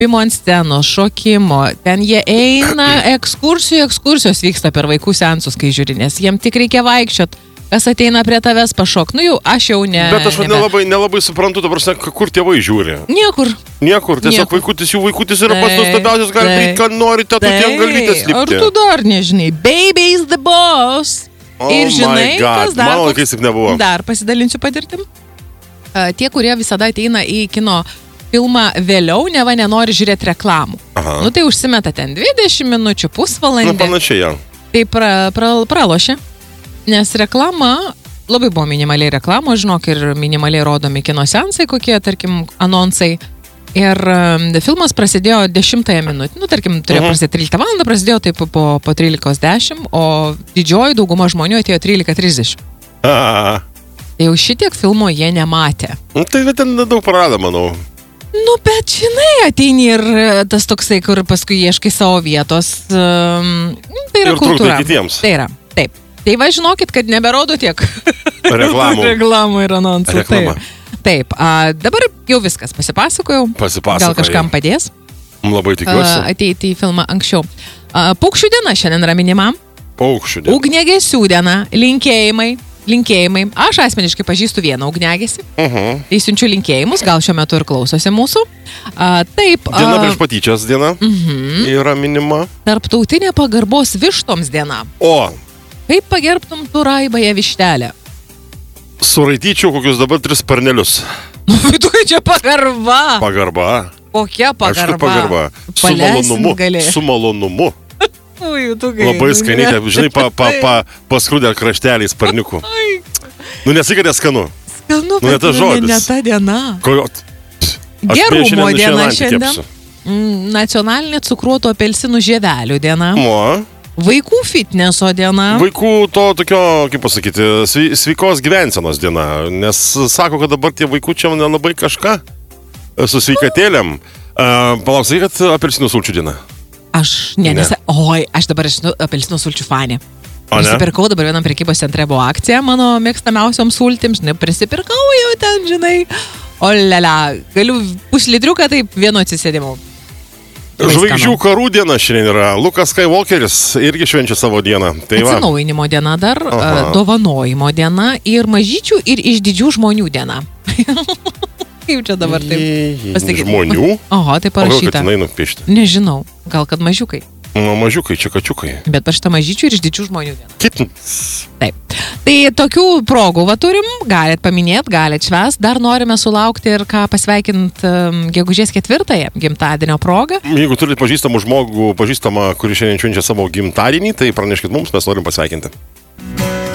Pimo ant scenos, šokimo, ten jie eina, ekskursijos vyksta per vaikų seansus, kai žiūri, nes jiem tik reikia vaikščiot, kas ateina prie tavęs pašok. Nu jau, aš jau ne... Bet aš nelabai suprantu, dabar, kur tėvai žiūri. Niekur, tiesiog jų vaikutis yra pats nuostabiausias, gali daryti, ką nori, tu jam galvytės lipti. Ar tu dar nežinai, baby is the boss. Ir žinai, kas dar... Mano laikais taip nebuvo. Dar pasidalinsiu patirtim. Tie, kurie visada ateina į kino filmą vėliau, neva nenori žiūrėti reklamų. Aha. Nu tai užsimeta ten 20 minučių, pusvalandį. Nu, panašiai, ja. Tai pralošia, nes reklama, labai buvo minimaliai reklamo, žinok, ir minimaliai rodomi kino seansai, kokie, tarkim, anonsai. Ir filmas prasidėjo 10 minutę, nu, tarkim, turėjo prasidėti 13 valandą, prasidėjo taip po 13:10, o didžioji dauguma žmonių atėjo 13:30. Tai jau šitiek filmo jie nematė. Nu, tai ten daug prarado, manau. Nu, bet žinai, ateini ir tas toksai, kur paskui ieškai savo vietos, tai yra ir kultūra. Ir kitiems. Tai yra, taip. Tai va, žinokit, kad neberodo tiek reklamų ir anonsų. Taip, dabar jau viskas pasipasakojau. Gal kažkam padės. Labai tikiuosi. Ateiti į filmą anksčiau. Paukščių diena šiandien yra minima. Paukščių diena. Ugniagesių diena, linkėjimai. Aš asmeniškai pažįstu vieną ugniagesį. Tai siunčiu linkėjimus, gal šiuo metu ir klausosi mūsų. Taip. Diena prieš patyčias diena yra minima. Tarptautinė pagarbos vištoms diena. O. Kaip pagerbtum tu raibąją vištelę? Suraityčiau kokius dabar 3 sparnelius. Tu čia pagarba. Pagarba. Kokia pagarba? Aišku, pagarba. Su malonumu. Labai skaniai, žinai, paskrūdė kraštelį sparniukų. Nu, nesikadė skanu. Skanu, nu, bet ne ta diena. Gerumo diena šiandien. Nacionalinė cukruotų apelsinų žievelių diena. Vaikų fitneso diena. Vaikų to tokio, kaip pasakyti, sveikos gyvensenos diena. Nes sako, kad dabar tie vaikų čia nelabai kažką su sveikatėlėm. Palauk, sakai, kad apelsinų sulčių diena. Aš dabar esu apelsinų sulčių fanė. O ne? Prisipirkau, dabar vienam prekybos centre buvo akcija mano mėgstamiausiom sultims. Prisipirkau jau ten, žinai. O lele, galiu puslitriuką taip vienu atsisėdimu. Žvaigždžių karų diena šiandien yra. Lukas Skywalkeris irgi švenčia savo dieną. Tai atsinaujinimo diena dar, dovanojimo diena ir mažyčių ir išdidžių žmonių diena. Kaip čia dabar taip pasakyti? Žmonių? Oho, tai parašyta. O gal, kad jinai nupiešti? Nežinau, gal kad mažiukai. Nu, mažiukai, čia kačiukai. Bet parašyta mažyčių ir išdidžių žmonių diena. Kittens. Taip. Tai tokių progų turim, galit paminėti, galit švęst. Dar norime sulaukti ir ką pasveikint gegužės 4 gimtadienio progą. Jeigu turite pažįstamą žmogų, kuri šiandien švenčia savo gimtadienį, tai praneškit mums, mes norim pasveikinti.